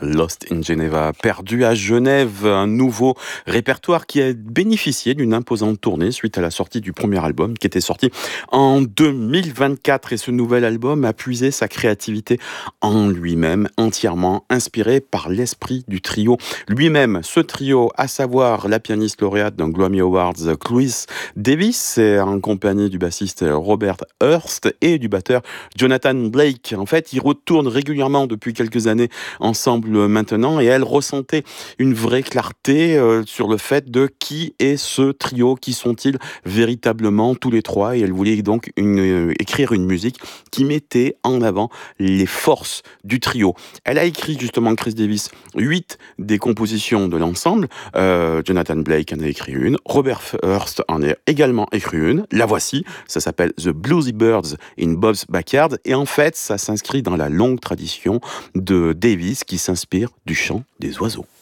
Lost in Geneva, perdu à Genève, un nouveau répertoire qui a bénéficié d'une imposante tournée suite à la sortie du premier album qui était sorti en 2024. Et ce nouvel album a puisé sa créativité en lui-même, entièrement inspiré par l'esprit du trio lui-même. Ce trio, à savoir la pianiste lauréate d'un Grammy Awards, Chloe Davis, en compagnie du bassiste Robert Hurst et du batteur Jonathan Blake. En fait, ils retournent régulièrement depuis quelques années ensemble maintenant, et elle ressentait une vraie clarté sur le fait de qui est ce trio, qui sont-ils véritablement tous les trois, et elle voulait donc écrire une musique qui mettait en avant les forces du trio. Elle a écrit justement, Chris Davis, 8 des compositions de l'ensemble. Jonathan Blake en a écrit une, Robert Hurst en a également écrit une, la voici, ça s'appelle The Bluesy Birds in Bob's Backyard, et en fait ça s'inscrit dans la longue tradition de Davis qui s'inspire du chant des oiseaux.